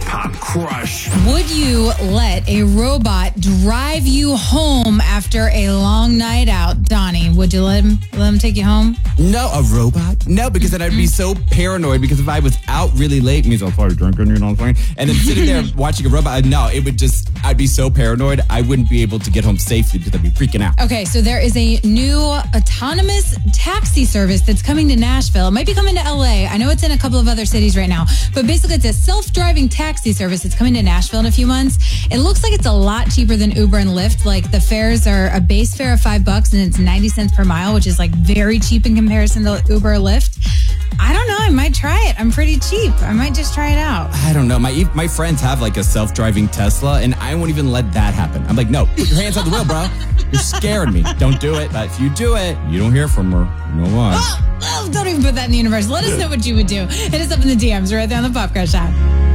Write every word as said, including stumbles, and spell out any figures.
Pop Crush. Would you let a robot drive you home after a long night out? Donnie, would you let him let him take you home? No, a robot? No, because then I'd be so paranoid because if I was out really late, means I'll probably drinking, you know what I'm saying? And then sitting there watching a robot, no, it would just, I'd be so paranoid, I wouldn't be able to get home safely because I'd be freaking out. Okay, so there is a new autonomous taxi service that's coming to Nashville. It might be coming to L A. I know it's in a couple of other cities right now, but basically it's a self-driving taxi service that's coming to Nashville in a few months. It looks like it's a lot cheaper than Uber and Lyft. Like the fares are a base fare of five bucks and it's ninety cents per mile, which is like very cheap in comparison to Uber or Lyft. I don't know. I might try it. I'm pretty cheap. I might just try it out. I don't know. My my friends have like a self-driving Tesla, and I won't even let that happen. I'm like, no, put your hands on the wheel, bro. You're scaring me. Don't do it. But if you do it, you don't hear from her. You know why? Oh, oh, don't even put that in the universe. Let us know what you would do. Hit us up in the D Ms right there on the Pop Crush app.